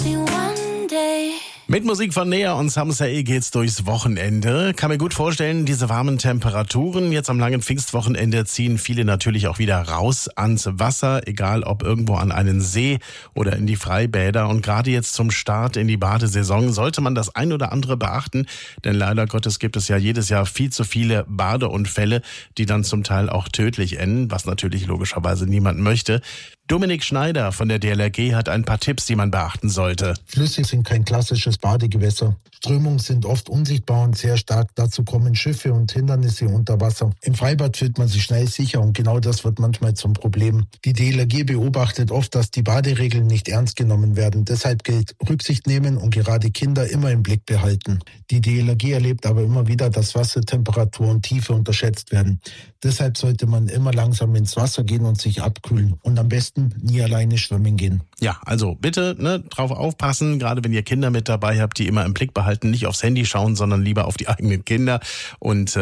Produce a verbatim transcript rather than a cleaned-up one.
Mit Musik von Nea und Samsei geht's durchs Wochenende. Kann mir gut vorstellen, diese warmen Temperaturen. Jetzt am langen Pfingstwochenende ziehen viele natürlich auch wieder raus ans Wasser, egal ob irgendwo an einen See oder in die Freibäder. Und gerade jetzt zum Start in die Badesaison sollte man das ein oder andere beachten. Denn leider Gottes gibt es ja jedes Jahr viel zu viele Badeunfälle, die dann zum Teil auch tödlich enden, was natürlich logischerweise niemand möchte. Dominik Schneider von der D L R G hat ein paar Tipps, die man beachten sollte. Flüsse sind kein klassisches Badegewässer. Strömungen sind oft unsichtbar und sehr stark. Dazu kommen Schiffe und Hindernisse unter Wasser. Im Freibad fühlt man sich schnell sicher und genau das wird manchmal zum Problem. Die D L R G beobachtet oft, dass die Baderegeln nicht ernst genommen werden. Deshalb gilt Rücksicht nehmen und gerade Kinder immer im Blick behalten. Die D L R G erlebt aber immer wieder, dass Wassertemperatur und Tiefe unterschätzt werden. Deshalb sollte man immer langsam ins Wasser gehen und sich abkühlen und am besten nie alleine schwimmen gehen. Ja, also bitte ne, drauf aufpassen, gerade wenn ihr Kinder mit dabei habt, die immer im Blick behalten, nicht aufs Handy schauen, sondern lieber auf die eigenen Kinder und